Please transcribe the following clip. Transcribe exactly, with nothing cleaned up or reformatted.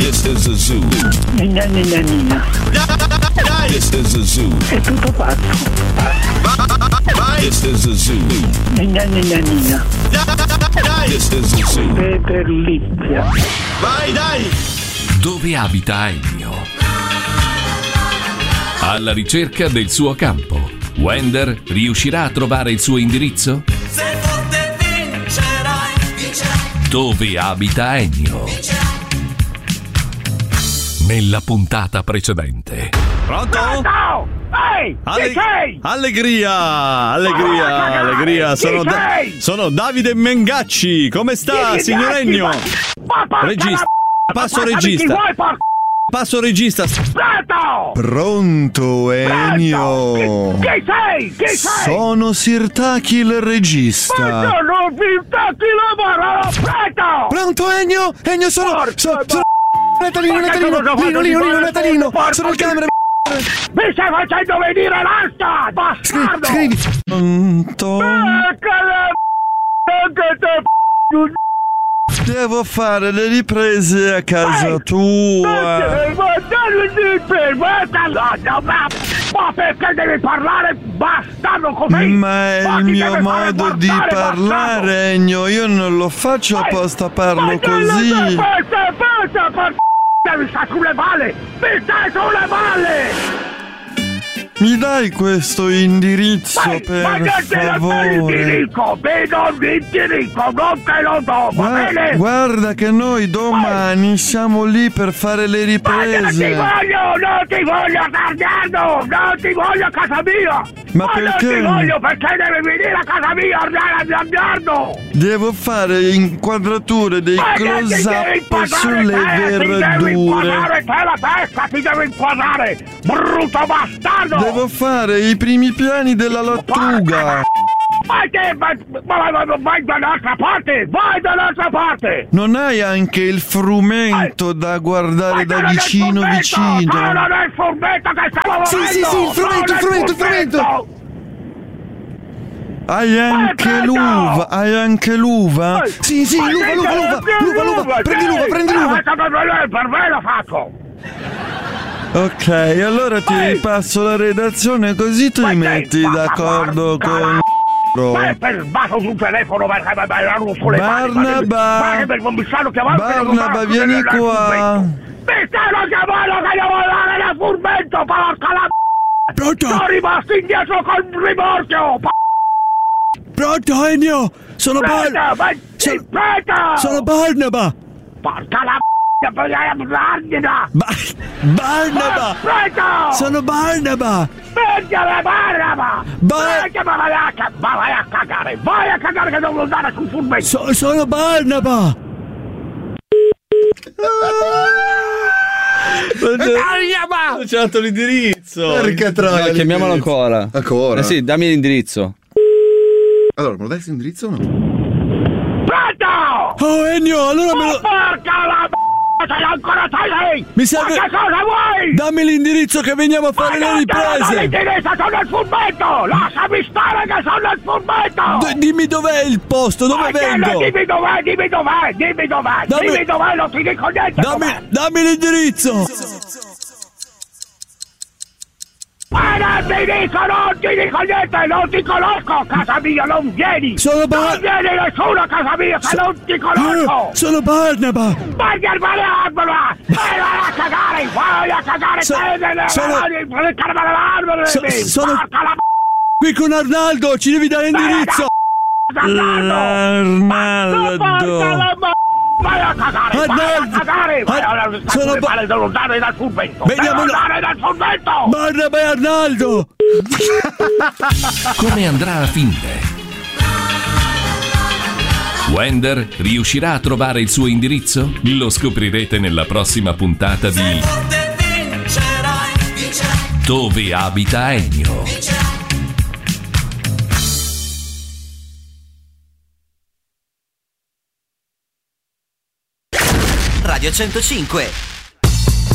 This is a zoo. Nina, nina, nina. This is a zoo. È tutto fatto. This is a zoo. Nina, nina, nina. This is a zoo. Peter Lizia. Vai, dai! Dove abita Ennio? Alla ricerca del suo campo. Wender riuscirà a trovare il suo indirizzo? Se forte vincerai, vincerai. Dove abita Ennio? Vincerai. Nella puntata precedente. Pronto? Pronto? Ehi, Alle- chi sei? Allegria, allegria, Oh, allegria. chi Sono, Da- sei? sono Davide Mengacci. Come sta, Chi signor dai, Ennio? chi- Ma porca Regista. la- Passo ma regista. Chi vuoi, porca? Passo regista. Pronto? Pronto, Ennio? Chi sei? Chi sei? Sono Sirtaki il Ma regista. sono Sirtaki lavoro! Pronto? Pronto, Ennio? Ennio, sono... Porca sono, ma- sono Natalino, Porca Natalino, cosa Lino, fate Lino, di Lino, male? Natalino. Porca Sono il di- camera. Mi stai facendo venire l'asta! Bastardo! Scrivi. Pronto? Porca la m***a che te f***o! Devo fare le riprese a casa tua. Ma perché devi parlare bastardo così? Ma è Ma il ti mio deve fare modo di guardare, parlare, Ennio. Io non lo faccio apposta, parlo così. Aspetta, aspetta, per mi sta sulle balle! Mi stai sulle balle! Mi dai questo indirizzo, Vai, ma per non te lo do favore? l'indirizzo, vedo l'indirizzo, non te lo do, va Gua- bene? Guarda che noi domani siamo lì per fare le Ma non ti riprese. voglio, non ti voglio Sardiano, non ti voglio a casa mia! Ma non perché? ti voglio perché devi venire a casa mia a andare a Sardiano! Devo fare inquadrature dei Ma che ti devi close-up inquadrare sulle te, Ti devi verdure. inquadrare te la testa, ti devi inquadrare! Brutto bastardo! Devo fare i primi piani della lattuga. Vai te, vai, vai, vai, vai dall'altra parte! Vai dall'altra parte! Non hai anche il frumento da guardare da Sono vicino nel fumetto, vicino? Sono nel fumetto che stavo Sì, sì, volendo! sì, il frumento, Sono il nel frumento, il frumento! Hai anche preso! l'uva, hai anche l'uva? Ehi, Sì, sì, ma l'uva, che l'uva, te l'uva, la l'uva, l'uva, l'uva, prendi sì! l'uva, prendi l'uva. Ma per me, per me lo faccio! Ok, allora ti Ehi. ripasso la redazione così ti Ma sei metti fa- d'accordo porca con... Ma è per sbasso sul telefono perché mi erano sulle mani! Barnaba! Ma che mi stanno chiamando! per non Barnaba, dare vieni nel qua! fumetto. Mi stanno chiamando che devo andare nel fumetto, porca la m***a! Pronto? Sono rimasto indietro col rimorchio! p***a! Pronto, Ennio? Sono Bar... Aspetta, ma so- aspetta! Sono Barnaba! Porca la m***a, poi la Barnaba! Ba- Barnaba! Aspetta! Sono Barnaba! Spengere Barnaba! Bar- Spengere, ma vai a, ca- ma vai a cagare! Vai a cagare che devo andare sul fumetto! So- sono Barnaba! Barnaba! Non c'è dato l'indirizzo! Perché troia? No, chiamiamolo ancora. Ancora? Eh sì, dammi l'indirizzo. Allora, me lo dai questo indirizzo o no? Pronto! Oh, Ennio, allora me Oh, lo... porca la m***a, sei ancora sei lì! Mi serve- Ma che cosa vuoi? Dammi l'indirizzo che veniamo a fare le Ma non te lo do riprese! l'indirizzo, sono nel fumetto! Lasciami stare che sono nel fumetto! D- dimmi dov'è il posto, dove Ma che vengo? no, dimmi dov'è, dimmi dov'è, dimmi dov'è, Dammi- dimmi dov'è, non ti dico niente Dammi, dov'è! dammi l'indirizzo! Ma non ti dico, non ti dico niente, non ti conosco, a casa mia, non vieni! Sono Bar- Non vieni nessuno a casa mia, che non ti conosco! Eh, sono Barnaba! Vai a fare l'albero! Vai a cagare! Vai a cagare! So- te nelle sono- mani, il carnevale dell'albero! So- devi, sono- porca la Qui con Arnaldo, ci devi dare l'indirizzo! m***a! Porca Arnaldo! la m***a! Vai a cagare! Vai a Arnaldo! cagare! Vai Ar- a sono sono ba- male, devo andare dal fumetto! Vediamo Devo la- andare dal fumetto! Barnaba e Arnaldo! Come andrà a finire? Wender riuscirà a trovare il suo indirizzo? Lo scoprirete nella prossima puntata Se di forte vincerai, vincerai, Dove abita Ennio? vincerai. Radio centocinque